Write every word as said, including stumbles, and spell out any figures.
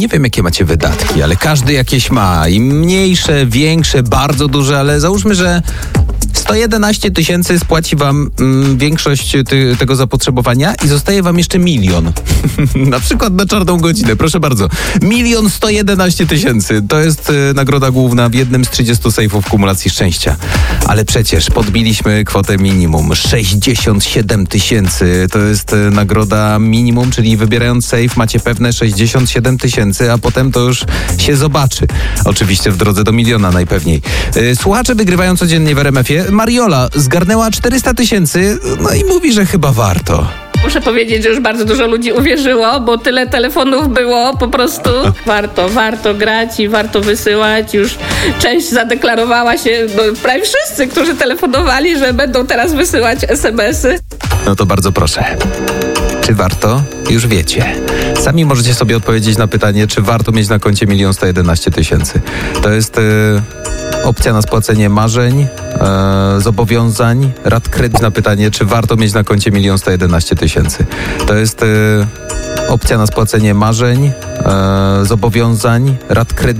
nie wiem, jakie macie wydatki, ale każdy jakieś ma. I mniejsze, większe, bardzo duże, ale załóżmy, że sto jedenaście tysięcy spłaci wam mm, większość ty, tego zapotrzebowania i zostaje wam jeszcze milion. Na przykład na czarną godzinę, proszę bardzo. Milion sto jedenaście tysięcy. To jest y, nagroda główna w jednym z trzydziestu sejfów kumulacji szczęścia. Ale przecież podbiliśmy kwotę minimum. sześćdziesiąt siedem tysięcy to jest y, nagroda minimum, czyli wybierając sejf macie pewne sześćdziesiąt siedem tysięcy, a potem to już się zobaczy. Oczywiście w drodze do miliona najpewniej. Y, słuchacze wygrywają codziennie w R M F-ie. Mariola zgarnęła czterysta tysięcy, no i mówi, że chyba warto. Muszę powiedzieć, że już bardzo dużo ludzi uwierzyło, bo tyle telefonów było, po prostu warto, warto grać i warto wysyłać. Już część zadeklarowała się, no, prawie wszyscy, którzy telefonowali, że będą teraz wysyłać es em esy. No to bardzo proszę. Czy warto? Już wiecie. Sami możecie sobie odpowiedzieć na pytanie, czy warto mieć na koncie milion sto jedenaście tysięcy. To jest... Yy... opcja na spłacenie marzeń, e, zobowiązań, rat kredytu. Na pytanie, czy warto mieć na koncie milion sto jedenaście tysięcy. To jest e, opcja na spłacenie marzeń, e, zobowiązań, rat kredytu.